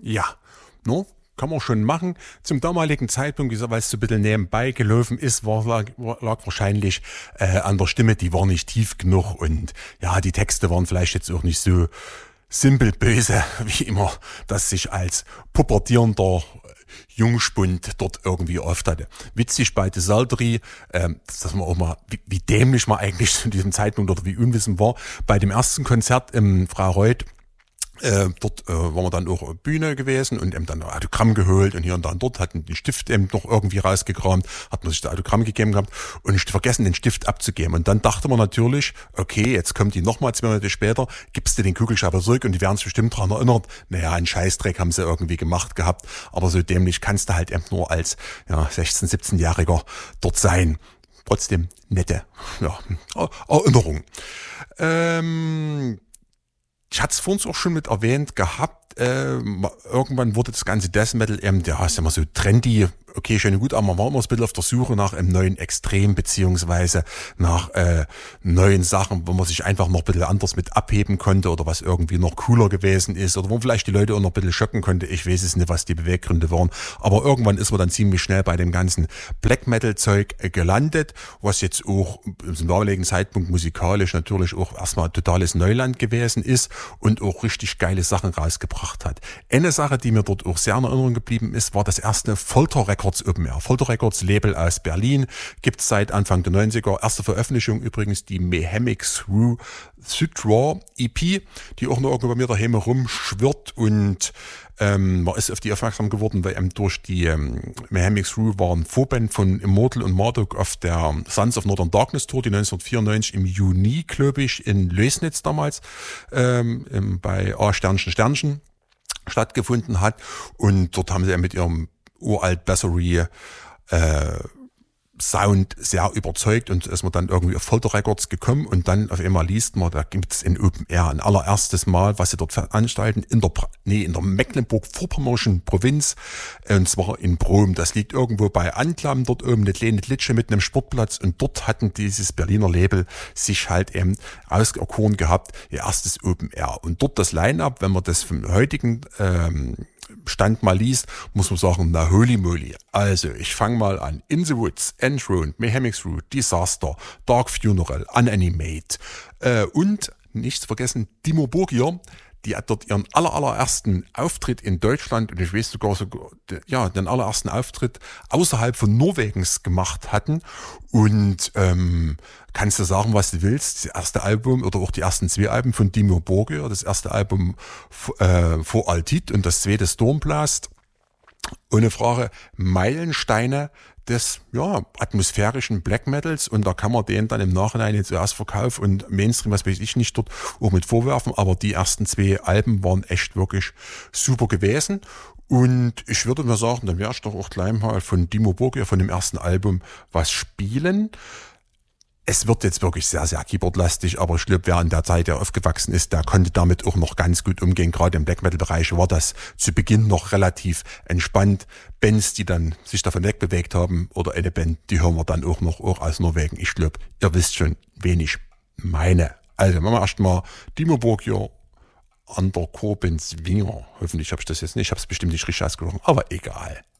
Ja, no, kann man schon machen. Zum damaligen Zeitpunkt, weil es so ein bisschen nebenbei gelaufen ist, lag wahrscheinlich an der Stimme, die war nicht tief genug und ja, die Texte waren vielleicht jetzt auch nicht so simpel böse, wie immer, das sich als pubertierender Jungspund dort irgendwie oft hatte. Witzig bei The Saltery, dass man auch mal, wie dämlich man eigentlich zu diesem Zeitpunkt oder wie unwissend war, bei dem ersten Konzert im Freireuth. Dort waren wir dann auch auf Bühne gewesen und eben dann ein Autogramm geholt und hier und da und dort hatten den Stift eben noch irgendwie rausgekramt, hat man sich das Autogramm gegeben gehabt und ich vergessen, den Stift abzugeben. Und dann dachte man natürlich, okay, jetzt kommt die nochmal 2 Monate später, gibst du den Kugelschreiber zurück und die werden sich bestimmt daran erinnert, naja, einen Scheißdreck haben sie irgendwie gemacht gehabt, aber so dämlich kannst du halt eben nur als 16-, 17-Jähriger dort sein. Trotzdem nette Erinnerung. Ich hatte es vorhin auch schon mit erwähnt gehabt, irgendwann wurde das ganze Death Metal eben, ist immer so trendy, okay, schön und gut, aber man war immer ein bisschen auf der Suche nach einem neuen Extrem, beziehungsweise nach neuen Sachen, wo man sich einfach noch ein bisschen anders mit abheben konnte oder was irgendwie noch cooler gewesen ist oder wo man vielleicht die Leute auch noch ein bisschen schocken konnte. Ich weiß es nicht, was die Beweggründe waren, aber irgendwann ist man dann ziemlich schnell bei dem ganzen Black Metal Zeug gelandet, was jetzt auch zum damaligen Zeitpunkt musikalisch natürlich auch erstmal totales Neuland gewesen ist und auch richtig geile Sachen rausgebracht hat. Eine Sache, die mir dort auch sehr in Erinnerung geblieben ist, war das erste Folter Records Open Air. Folter Records, Label aus Berlin, gibt's seit Anfang der 90er. Erste Veröffentlichung übrigens die Mayhemic Through Raw EP, die auch noch irgendwo bei mir daheim rumschwirrt und man ist auf die aufmerksam geworden, weil durch die Mayhemic Through waren Vorband von Immortal und Marduk auf der Sons of Northern Darkness Tour, die 1994 im Juni, glaube ich, in Lößnitz damals bei A Sternchen stattgefunden hat und dort haben sie ja mit ihrem uralt Bassery Sound sehr überzeugt und ist man dann irgendwie auf Folter Records gekommen und dann auf einmal liest man, da gibt's in Open Air ein allererstes Mal, was sie dort veranstalten, in der Mecklenburg-Vorpommerschen Provinz, und zwar in Brom. Das liegt irgendwo bei Anklam, dort oben eine kleine Litsche mit einem Sportplatz und dort hatten dieses Berliner Label sich halt eben auserkoren gehabt, ihr erstes Open Air. Und dort das Line-Up, wenn man das vom heutigen Stand mal liest, muss man sagen, na holy moly. Also, ich fange mal an. In the Woods, Enthroned, Mayhemic Through, Disaster, Dark Funeral, Unanimate und, nicht zu vergessen, Dimmu Borgir, die hat dort ihren allerersten Auftritt in Deutschland und ich weiß sogar den allerersten Auftritt außerhalb von Norwegens gemacht hatten und kannst du sagen, was du willst, das erste Album oder auch die ersten 2 Alben von Dimmu Borgir, das erste Album vor Altit und das zweite Stormblast, ohne Frage Meilensteine des atmosphärischen Black Metals und da kann man den dann im Nachhinein jetzt erst Verkauf und Mainstream, was weiß ich nicht, dort auch mit vorwerfen, aber die ersten 2 Alben waren echt wirklich super gewesen und ich würde mir sagen, dann werde ich doch auch gleich mal von Dimmu Borgir, von dem ersten Album, was spielen. Es wird jetzt wirklich sehr, sehr keyboardlastig, aber ich glaube, wer in der Zeit ja aufgewachsen ist, der konnte damit auch noch ganz gut umgehen. Gerade im Black Metal Bereich war das zu Beginn noch relativ entspannt. Bands, die dann sich davon wegbewegt haben oder eine Band, die hören wir dann auch noch auch aus Norwegen. Ich glaube, ihr wisst schon, wen ich meine. Also machen wir erstmal Dimmu Borgir an der Korbenswinger. Hoffentlich habe ich das jetzt nicht, ich habe es bestimmt nicht richtig ausgesprochen, aber egal.